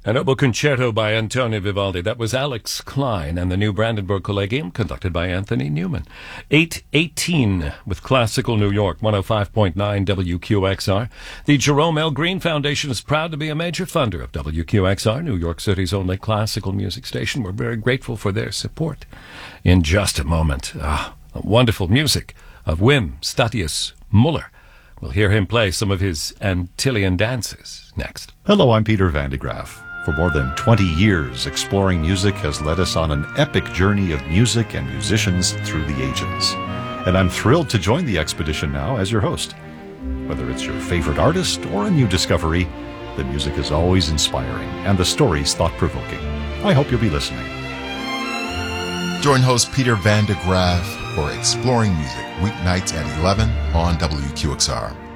An oboe concerto by Antonio Vivaldi. That was Alex Klein and the New Brandenburg Collegium, conducted by Anthony Newman. 8:18 with Classical New York, 105.9 WQXR. The Jerome L. Green Foundation is proud to be a major funder of WQXR, New York City's only classical music station. We're very grateful for their support. In just a moment, wonderful music of Wim Statius Muller. We'll hear him play some of his Antillean dances next. Hello, I'm Peter Van de Graaf. For more than 20 years, Exploring Music has led us on an epic journey of music and musicians through the ages. And I'm thrilled to join the expedition now as your host. Whether it's your favorite artist or a new discovery, the music is always inspiring and the stories thought-provoking. I hope you'll be listening. Join host Peter Van de Graaf for Exploring Music, weeknights at 11 on WQXR.